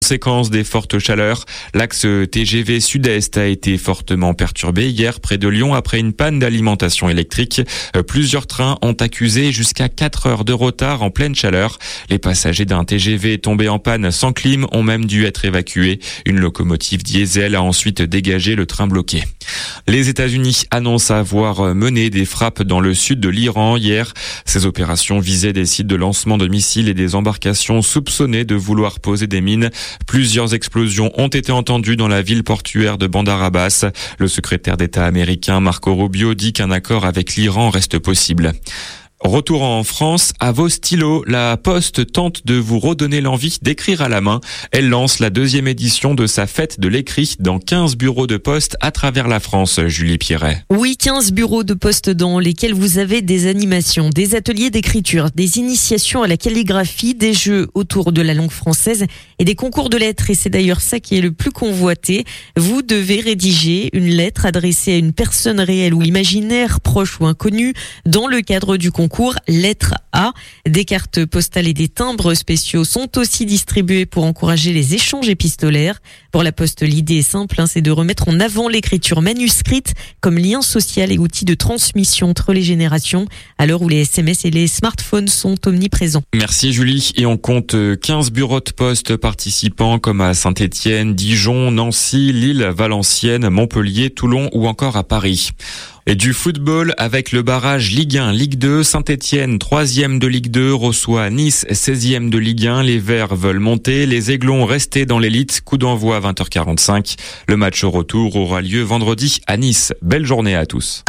conséquence des fortes chaleurs. L'axe TGV Sud-Est a été fortement perturbé hier près de Lyon après une panne d'alimentation électrique. Plusieurs trains ont accusé jusqu'à 4 heures de retard en pleine chaleur. Les passagers d'un TGV tombé en panne sans clim ont même dû être évacués. Une locomotive diesel a ensuite dégagé le train bloqué. Les États-Unis annoncent avoir mené des frappes dans le sud de l'Iran hier. Ces opérations visaient des sites de lancement de missiles et des embarcations soupçonnées de vouloir poser des mines. Plusieurs explosions ont été entendues dans la ville portuaire de Bandar Abbas. Le secrétaire d'État américain Marco Rubio dit qu'un accord avec l'Iran reste possible. Retour en France, à vos stylos, la Poste tente de vous redonner l'envie d'écrire à la main. Elle lance la 2e édition de sa fête de l'écrit dans 15 bureaux de poste à travers la France, Julie Pierret. Oui, 15 bureaux de poste dans lesquels vous avez des animations, des ateliers d'écriture, des initiations à la calligraphie, des jeux autour de la langue française et des concours de lettres. Et c'est d'ailleurs ça qui est le plus convoité. Vous devez rédiger une lettre adressée à une personne réelle ou imaginaire, proche ou inconnue, dans le cadre du concours Lettre A. Des cartes postales et des timbres spéciaux sont aussi distribués pour encourager les échanges épistolaires. Pour la Poste, l'idée est simple, c'est de remettre en avant l'écriture manuscrite comme lien social et outil de transmission entre les générations à l'heure où les SMS et les smartphones sont omniprésents. Merci Julie. Et on compte 15 bureaux de poste participants comme à Saint-Étienne, Dijon, Nancy, Lille, Valenciennes, Montpellier, Toulon ou encore à Paris. Et du football avec le barrage Ligue 1, Ligue 2, Saint-Étienne, 3e de Ligue 2, reçoit Nice, 16e de Ligue 1. Les Verts veulent monter, les Aiglons rester dans l'élite. Coup d'envoi à 20h45. Le match au retour aura lieu vendredi à Nice. Belle journée à tous.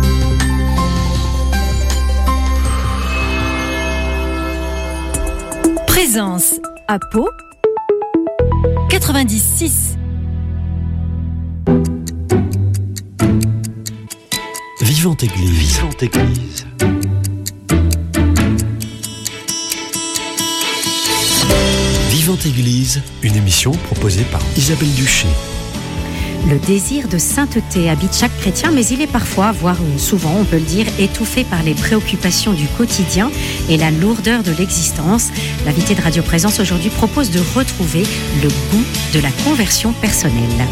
Présence à Pau 96. Vivante Église. Vivante Église. Vivante Église, une émission proposée par Isabelle Duché. Le désir de sainteté habite chaque chrétien, mais il est parfois, voire souvent, on peut le dire, étouffé par les préoccupations du quotidien et la lourdeur de l'existence. L'invité de Radio Présence aujourd'hui propose de retrouver le goût de la conversion personnelle.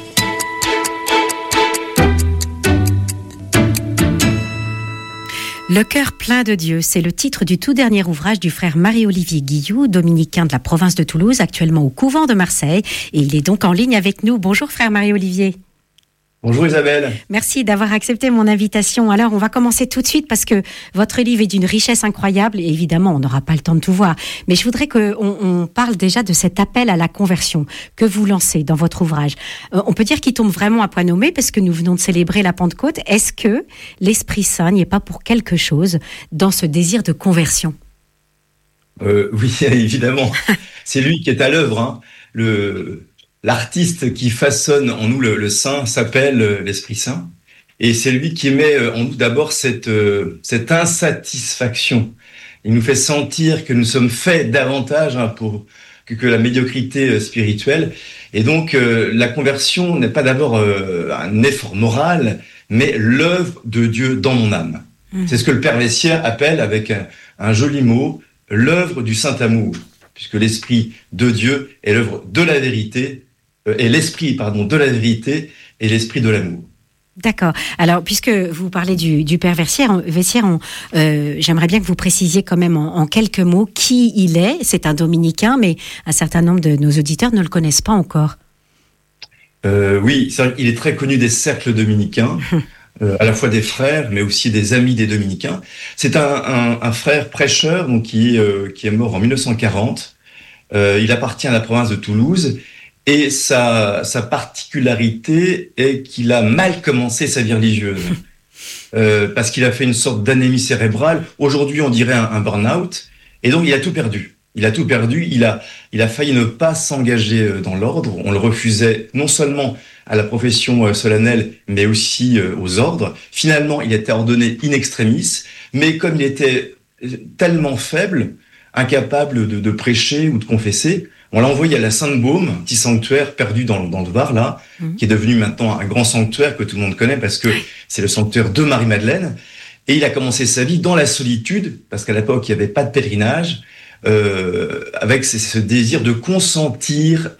Le cœur plein de Dieu, c'est le titre du tout dernier ouvrage du frère Marie-Olivier Guilloux, dominicain de la province de Toulouse, actuellement au couvent de Marseille. Et il est donc en ligne avec nous. Bonjour frère Marie-Olivier. Bonjour Isabelle. Merci d'avoir accepté mon invitation. Alors, on va commencer tout de suite parce que votre livre est d'une richesse incroyable et évidemment, on n'aura pas le temps de tout voir. Mais je voudrais qu'on parle déjà de cet appel à la conversion que vous lancez dans votre ouvrage. On peut dire qu'il tombe vraiment à point nommé parce que nous venons de célébrer la Pentecôte. Est-ce que l'Esprit Saint n'y est pas pour quelque chose dans ce désir de conversion ? Oui, évidemment. C'est lui qui est à l'œuvre. L'artiste qui façonne en nous le saint s'appelle l'Esprit Saint. Et c'est lui qui met en nous d'abord cette insatisfaction. Il nous fait sentir que nous sommes faits davantage pour que la médiocrité spirituelle. Et donc, la conversion n'est pas d'abord un effort moral, mais l'œuvre de Dieu dans mon âme. C'est ce que le Père Vessière appelle avec un joli mot, l'œuvre du Saint-Amour, puisque l'Esprit de Dieu est l'œuvre de la vérité, et l'esprit, de la vérité et l'esprit de l'amour. D'accord. Alors, puisque vous parlez du Père Vessière, j'aimerais bien que vous précisiez quand même en quelques mots qui il est. C'est un dominicain, mais un certain nombre de nos auditeurs ne le connaissent pas encore. Oui, c'est vrai qu'il est très connu des cercles dominicains, à la fois des frères, mais aussi des amis des dominicains. C'est un frère prêcheur donc, qui est mort en 1940. Il appartient à la province de Toulouse. Et sa particularité est qu'il a mal commencé sa vie religieuse. Parce qu'il a fait une sorte d'anémie cérébrale. Aujourd'hui, on dirait un burn-out. Et donc, il a tout perdu. Il a failli ne pas s'engager dans l'ordre. On le refusait non seulement à la profession solennelle, mais aussi aux ordres. Finalement, il était ordonné in extremis. Mais comme il était tellement faible, incapable de prêcher ou de confesser, on l'a envoyé à la Sainte-Baume, un petit sanctuaire perdu dans le Var, là, qui est devenu maintenant un grand sanctuaire que tout le monde connaît parce que c'est le sanctuaire de Marie-Madeleine. Et il a commencé sa vie dans la solitude, parce qu'à l'époque, il n'y avait pas de pèlerinage, avec ce désir de consentir